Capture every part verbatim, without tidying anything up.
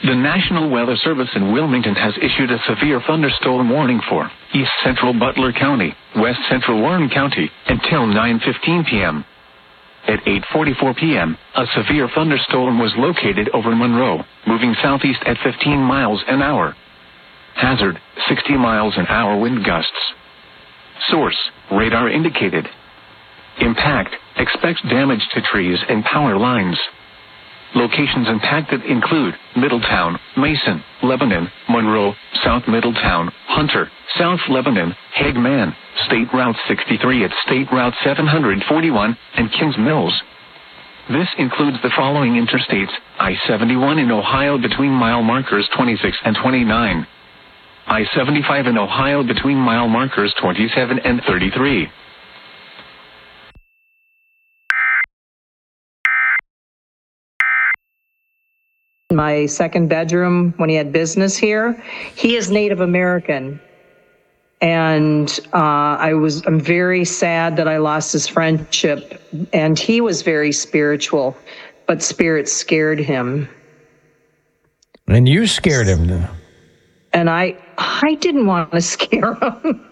The National Weather Service in Wilmington has issued a severe thunderstorm warning for east central Butler County, west central Warren County, until nine fifteen p.m. At eight forty-four p.m., a severe thunderstorm was located over Monroe, moving southeast at fifteen miles an hour. Hazard, sixty miles an hour wind gusts. Source, radar indicated. Impact, expect damage to trees and power lines. Locations impacted include Middletown, Mason, Lebanon, Monroe, South Middletown, Hunter, South Lebanon, Hagman, State Route sixty-three at State Route seven forty-one, and Kings Mills. This includes the following interstates: I seventy-one in Ohio between mile markers twenty-six and twenty-nine. I seventy-five in Ohio between mile markers twenty-seven and thirty-three. My second bedroom when he had business here. He is Native American. And uh, I was, I'm very sad that I lost his friendship. And he was very spiritual, but spirit scared him. And you scared him. And I, I didn't want to scare him.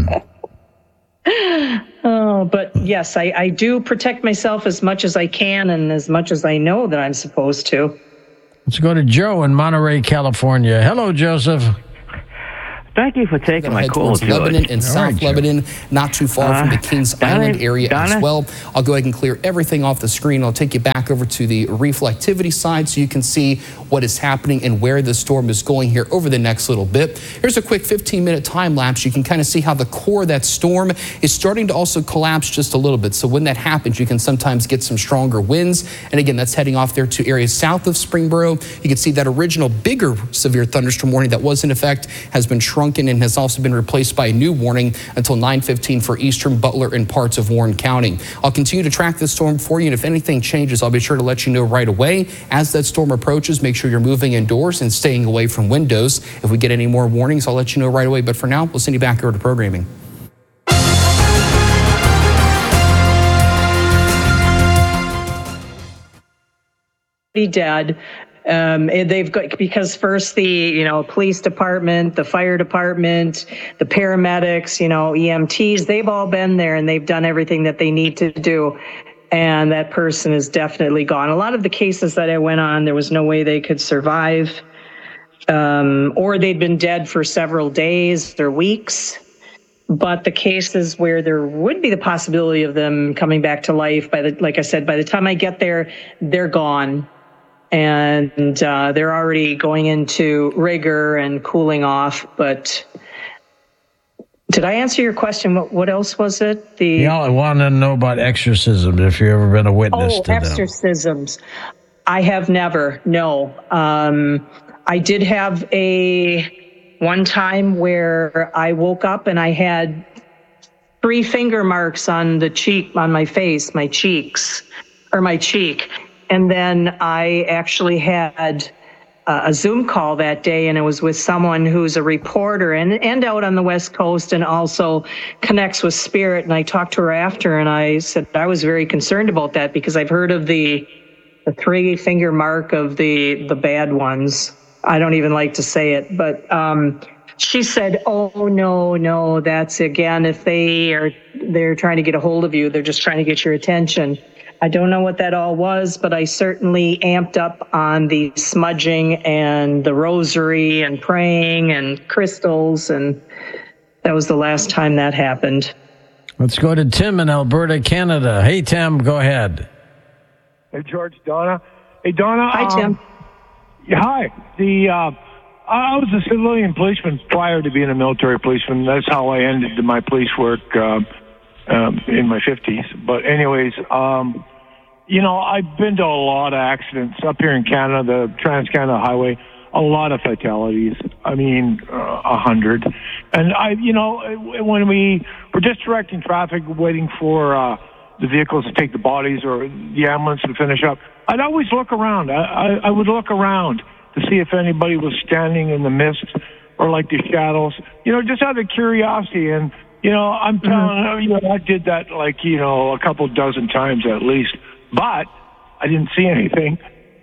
Oh, but yes, I, I do protect myself as much as I can and as much as I know that I'm supposed to. Let's go to Joe in Monterey, California. Hello, Joseph. Thank you for taking my call, George. Lebanon and All South right, Lebanon, not too far Uh, from the Kings Donna, Island area Donna? as well. I'll go ahead and clear everything off the screen. I'll take you back over to the reflectivity side so you can see what is happening and where the storm is going here over the next little bit. Here's a quick fifteen minute time lapse. You can kind of see how the core of that storm is starting to also collapse just a little bit. So when that happens, you can sometimes get some stronger winds. And again, that's heading off there to areas south of Springboro. You can see that original bigger severe thunderstorm warning that was in effect has been shrunken and has also been replaced by a new warning until nine fifteen for eastern Butler and parts of Warren County. I'll continue to track this storm for you, and if anything changes, I'll be sure to let you know right away. As that storm approaches, make sure you're moving indoors and staying away from windows. If we get any more warnings, I'll let you know right away. But for now, we'll send you back over to programming. Dead. Um, they've got, because first the, you know, police department, the fire department, the paramedics, you know, E M Ts, they've all been there and they've done everything that they need to do. And that person is definitely gone. A lot of the cases that I went on, there was no way they could survive. Um, or they'd been dead for several days or weeks. But the cases where there would be the possibility of them coming back to life, by the, like I said, by the time I get there, they're gone. And uh, they're already going into rigor and cooling off. But did I answer your question? What, what else was it? The Yeah, I want to know about exorcisms, if you've ever been a witness oh, to them. exorcisms. I have never, no. Um, I did have a one time where I woke up and I had three finger marks on the cheek, on my face, my cheeks, or my cheek. And then I actually had uh, a Zoom call that day, and it was with someone who's a reporter and, and out on the West Coast and also connects with spirit. And I talked to her after, and I said I was very concerned about that because I've heard of the the three finger mark of the the bad ones. I don't even like to say it, but um, she said, "Oh no, no, that's again if they are they're trying to get a hold of you, they're just trying to get your attention." I don't know what that all was, but I certainly amped up on the smudging and the rosary and praying and crystals, and that was the last time that happened. Let's go to Tim in Alberta, Canada. Hey, Tim, go ahead. Hey, George, Donna. Hey, Donna. Hi, Tim. Um, yeah, hi. The uh, I was a civilian policeman prior to being a military policeman. That's how I ended my police work uh, um, in my fifties. But anyways, um, you know, I've been to a lot of accidents up here in Canada, the Trans-Canada Highway, a lot of fatalities. I mean, uh, a hundred. And I, you know, when we were just directing traffic, waiting for uh, the vehicles to take the bodies or the ambulance to finish up, I'd always look around. I, I, I would look around to see if anybody was standing in the mist or like the shadows, you know, just out of curiosity. And, you know, I'm telling you, you know, I did that like, you know, a couple dozen times at least. But I didn't see anything.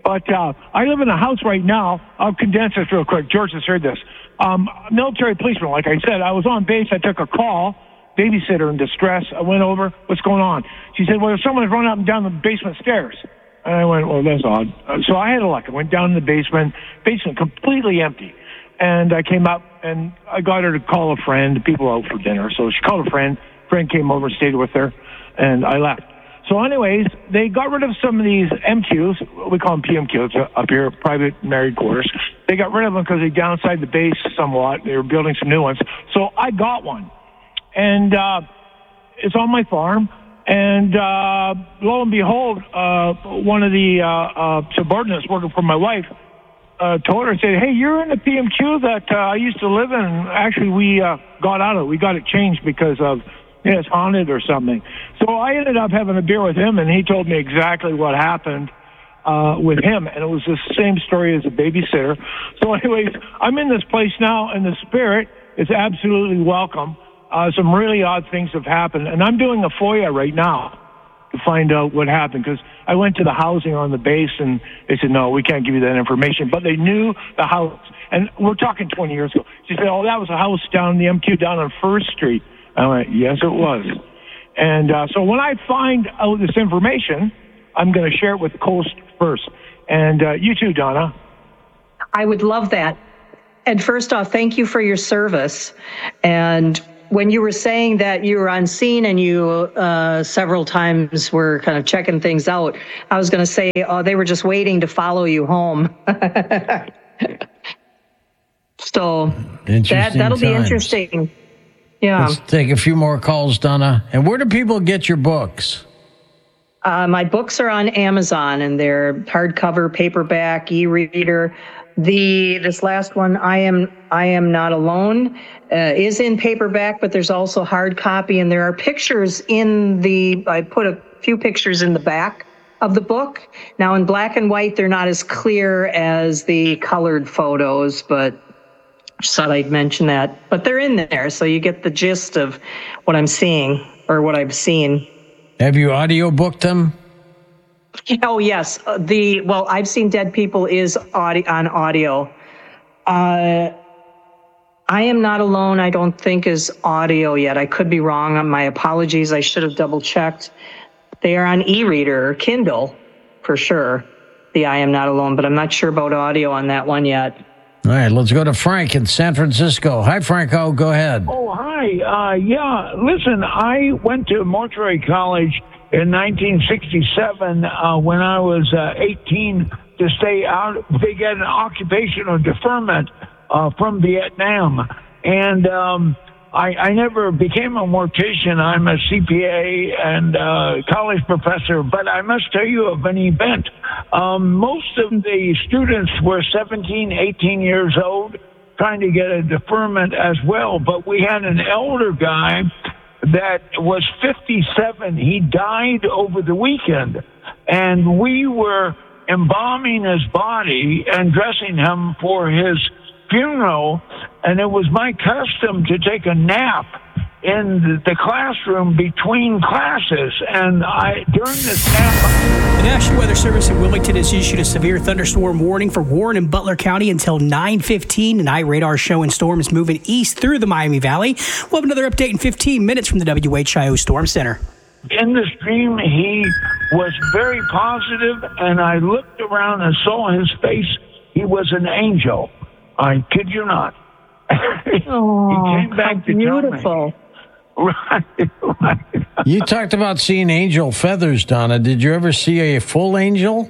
But uh, I live in a house right now. I'll condense this real quick. George has heard this. Um, military policeman, like I said, I was on base. I took a call, babysitter in distress. I went over. What's going on? She said, well, someone's running up and down the basement stairs. And I went, well, that's odd. Uh, so I had a luck. I went down in the basement, basement completely empty. And I came up, and I got her to call a friend. People out for dinner. So she called a friend. Friend came over and stayed with her, and I left. So anyways, they got rid of some of these M Qs. We call them P M Qs up here, private married quarters. They got rid of them because they downsized the base somewhat. They were building some new ones. So I got one. And uh, it's on my farm. And uh, lo and behold, uh, one of the uh, uh, subordinates working for my wife uh, told her, said, hey, you're in the P M Q that uh, I used to live in. And actually, we uh, got out of it. We got it changed because of, you know, it's haunted or something. So I ended up having a beer with him, and he told me exactly what happened uh, with him. And it was the same story as a babysitter. So anyways, I'm in this place now, and the spirit is absolutely welcome. Uh, some really odd things have happened. And I'm doing a FOIA right now to find out what happened, because I went to the housing on the base, and they said, no, we can't give you that information. But they knew the house. And we're talking twenty years ago. She said, oh, that was a house down in the M Q down on First Street. I went, yes, it was. And uh, so when I find out this information, I'm going to share it with Coast first. And uh, you too, Donna. I would love that. And first off, thank you for your service. And when you were saying that you were on scene and you uh, several times were kind of checking things out, I was going to say, oh, they were just waiting to follow you home. So that, that'll be interesting. Yeah. Let's take a few more calls, Donna. And where do people get your books? Uh, my books are on Amazon, and they're hardcover, paperback, e-reader. The this last one, I am I am not alone, uh, is in paperback, but there's also hard copy, and there are pictures in the. I put a few pictures in the back of the book. Now in black and white, they're not as clear as the colored photos, but. Just thought I'd mention that, but they're in there, so you get the gist of what I'm seeing or what I've seen. Have you audio booked them? Oh yes, the well, I've seen Dead People is audio on audio. Uh, I Am Not Alone, I don't think is audio yet. I could be wrong. My apologies. I should have double checked. They are on e-reader or Kindle for sure. The I Am Not Alone, but I'm not sure about audio on that one yet. All right, let's go to Frank in San Francisco. Hi, Franco. Go ahead. Oh, hi. Uh, yeah, listen, I went to Mortuary College in nineteen sixty-seven uh, when I was uh, eighteen to stay out. They get an occupational deferment uh, from Vietnam. And um, I, I never became a mortician. I'm a C P A and uh, college professor, but I must tell you of an event. Um, most of the students were seventeen, eighteen years old, trying to get a deferment as well. But we had an elder guy that was fifty-seven. He died over the weekend, and we were embalming his body and dressing him for his funeral, and it was my custom to take a nap in the classroom between classes, and I during this nap. The National Weather Service in Wilmington has issued a severe thunderstorm warning for Warren and Butler County until nine fifteen. An iRadar showing storms moving east through the Miami Valley. We'll have another update in fifteen minutes from the W H I O Storm Center. In this dream, he was very positive, and I looked around and saw his face. He was an angel. I kid you not. Oh, he came back how to beautiful. Tell me. Right, right. You talked about seeing angel feathers, Donna. Did you ever see a full angel?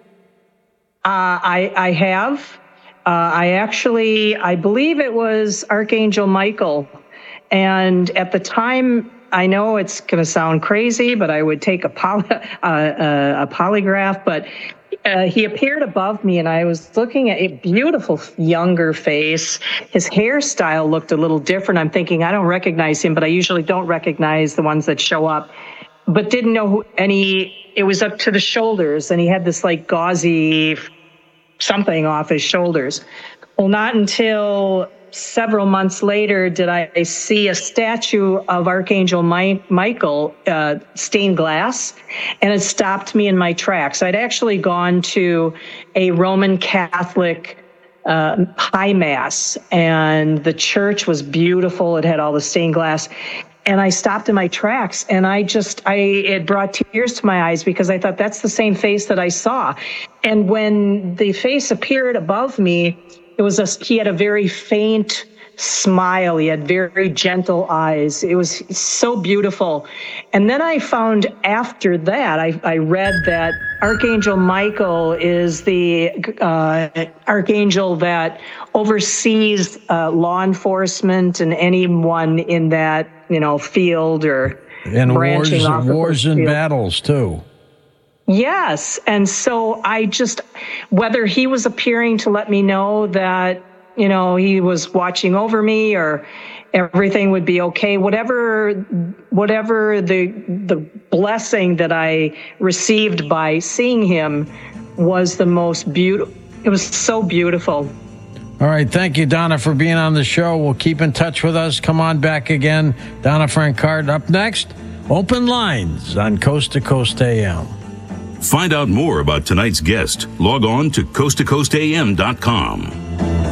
Uh, I I have. Uh, I actually, I believe it was Archangel Michael. And at the time, I know it's going to sound crazy, but I would take a, poly, uh, uh, a polygraph. But uh, he appeared above me, and I was looking at a beautiful younger face. His hairstyle looked a little different. I'm thinking, I don't recognize him, but I usually don't recognize the ones that show up. But didn't know who any, it was up to the shoulders, and he had this like gauzy something off his shoulders. Well, not until several months later did I see a statue of Archangel Mi- Michael, uh, stained glass, and it stopped me in my tracks. I'd actually gone to a Roman Catholic uh, high mass, and the church was beautiful. It had all the stained glass. And I stopped in my tracks, and I just, I, it brought tears to my eyes because I thought that's the same face that I saw. And when the face appeared above me, it was a, he had a very faint smile. He had very gentle eyes. It was so beautiful. And then I found after that, I, I read that Archangel Michael is the uh, archangel that oversees uh, law enforcement and anyone in that, you know, field or and branching wars, off wars of and field. battles too. Yes. And so I just, whether he was appearing to let me know that, you know, he was watching over me or everything would be okay, whatever, whatever the, the blessing that I received by seeing him was the most beautiful. It was so beautiful. All right. Thank you, Donna, for being on the show. We'll keep in touch with us. Come on back again. Donna Francard up next. Open lines on Coast to Coast A M. Find out more about tonight's guest. Log on to coast to coast a m dot com.